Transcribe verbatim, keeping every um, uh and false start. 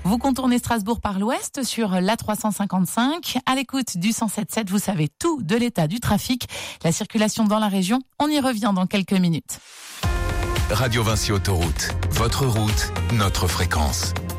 Vous contournez Strasbourg par l'ouest sur l'A trois cent cinquante-cinq. À l'écoute du cent sept virgule sept, vous savez tout de l'état du trafic, la circulation dans la région. On y revient dans quelques minutes. Radio Vinci Autoroute, votre route, notre fréquence.